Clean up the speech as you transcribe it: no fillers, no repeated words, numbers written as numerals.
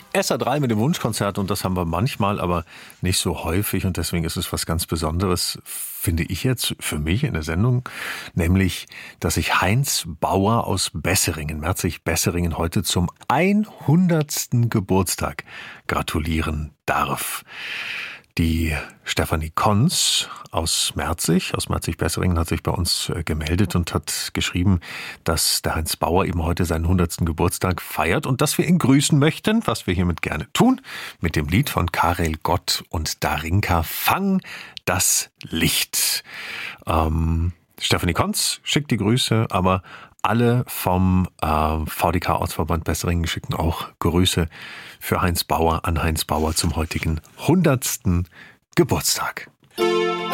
SR3 mit dem Wunschkonzert, und das haben wir manchmal, aber nicht so häufig, und deswegen ist es was ganz Besonderes, finde ich jetzt für mich in der Sendung, nämlich, dass ich Heinz Bauer aus Besseringen, Merzig-Besseringen, heute zum 100. Geburtstag gratulieren darf. Die Stefanie Konz aus Merzig-Besseringen, hat sich bei uns gemeldet und hat geschrieben, dass der Heinz Bauer eben heute seinen 100. Geburtstag feiert und dass wir ihn grüßen möchten, was wir hiermit gerne tun, mit dem Lied von Karel Gott und Darinka, Fang das Licht. Stefanie Konz schickt die Grüße, aber alle vom VDK Ortsverband Besseringen schicken auch Grüße für Heinz Bauer an Heinz Bauer zum heutigen 100. Geburtstag.